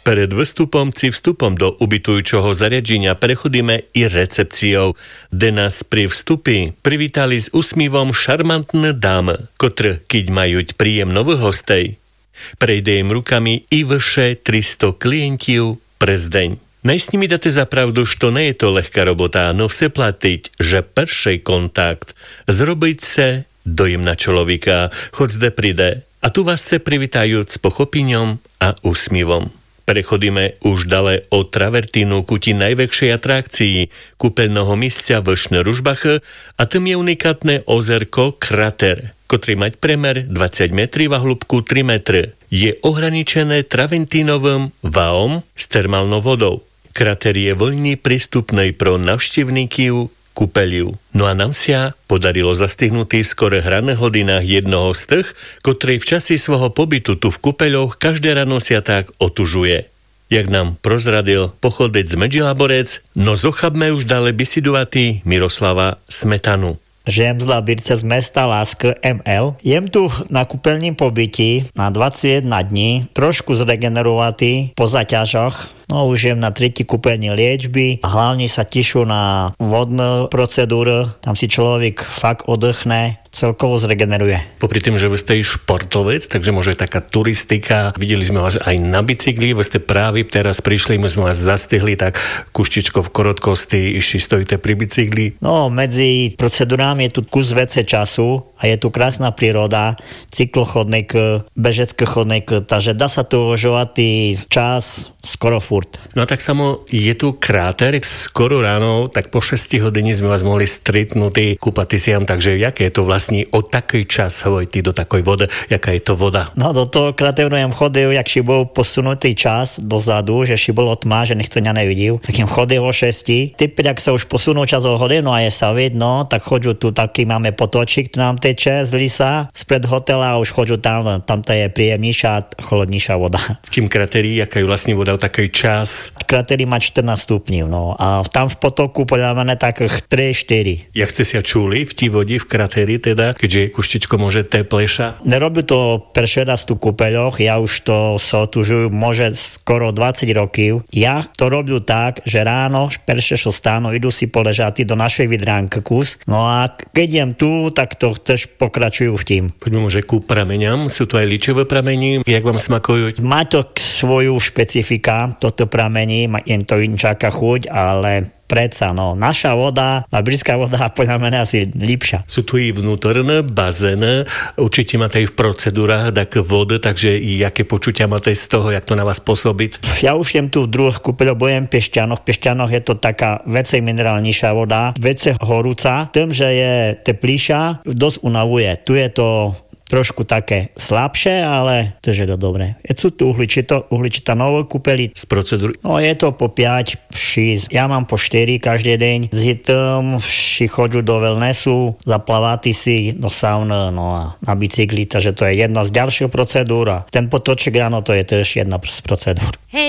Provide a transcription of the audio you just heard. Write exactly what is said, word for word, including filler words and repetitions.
Перед виступом чи вступом до ubytujúceho zariadenia prechodíme i recepciou, kde nás pri vstupi privítali s úsmivom šarmantné dámy, ktoré, keď majú príjem nových hostej, prejde im rukami i vyše tristo klientiov prez deň. Najs nimi dáte za pravdu, što nie je to lehká robota, no vse platiť, že prvší kontakt zrobiť sa dojem na človeka, choď zde príde. A tu vás se privítajú s pochopiňom a úsmivom. Prechodíme už dale od travertínu ku ti najväčšej atrakcii kúpeľného místia Vršné Ružbach a tým je unikátne ozerko Krater, ktorý mať premer dvadsať metrov a hĺbku tri metre. Je ohraničené traventínovým váom s termálnou vodou. Krater je voľne prístupný pro navštevníkov kúpeliu. No a nám sa podarilo zastihnutý v skore hrané hodinách jednoho z tých, ktorý v časi svojho pobytu tu v kúpeľoch každé ráno sa tak otužuje. Jak nám prozradil pochodec z Medžilaborec, no zochabme už dále besidovatý Miroslava Smetanu. Žijem z Labirce z mesta Lásky em el. Jem tu na kúpeľním pobyti na dvadsaťjeden dní, trošku zregenerovatý po zaťažoch. No už jem na tretí kúpeľní liečby. Hlavne sa tišu na vodné procedúry. Tam si človek fakt oddychne, celkovo zregeneruje. Popri tým, že vy ste športovec, takže môže taká turistika. Videli sme vás aj na bicykli, vy ste práve teraz prišli, my sme vás zastihli, tak kuštičko v korotkosti, išli stojíte pri bicykli. No, medzi procedúrami je tu kus vece času a je tu krásna príroda, cyklochodník, bežecký chodník, takže dá sa tu uvažovať čas skoro furt. No a tak samo je tu kráter, skoro ráno, tak po šesť hodín sme vás mohli stretnúť, kúpať si tam, takže jaké je to vlastne o taký čas hojty do takoj vody, jaká je to voda? No do toho krateru jem chodil, jak si bol posunutý čas dozadu, že si bolo tma, že nikto ňa nevidel, tak jem chodil o šesti. Typ, jak sa už posunul čas o hodinu a je sa vidno, tak chodžu tu taký máme potočík, tu nám teče z lisa, spred hotela a už chodžu tam, tam to je príjemnejšia, chladnejšia voda. V tým krateri, jaká je vlastne voda o taký čas? Krateri má štrnásť stupňov, no a tam v potoku podľa mňa takých tri štyri. Jak ste sa čuli v tí vodi, v krateri teda, keďže kuštičko môže teplejša? Nerobím to prvý raz tu kúpeľoch, ja už to sa otužujú môže skoro dvadsať rokov. Ja to robím tak, že ráno, prvšie čo stánu, idú si poležať do našej vidránky kus, no a keď jem tu, tak to tiež pokračujú v tým. Poďme môže ku prameňam, sú tu aj ličové pramení, jak vám smakujú? Má to svoju špecifika, toto pramení, je to inčaká chuť, ale predsa, no, naša voda, labirická voda podľa mňa asi lepšia. Sú tu i vnútorné bazény, určite máte aj v procedúrach tak vody, takže i jaké počutia máte z toho, jak to na vás pôsobí? Ja už jem tu v druhých kúpeľoch, bojem v Piešťanoch. V Piešťanoch je to taká vecej minerálnejšia voda, vecej horúca, tým, že je teplejšia, dosť unavuje. Tu je to trošku také slabšie, ale to je to dobré. Je tu uhličito, uhličitá nová kúpeľ. Z procedúry? No je to po päť, šesť. Ja mám po štyri každý deň. S hitom si chodžu do wellnessu, zaplavátý si do sauny, no a na bicykli, takže to je jedna z ďalších procedúr. A ten potoček ráno to je tiež jedna z procedúr.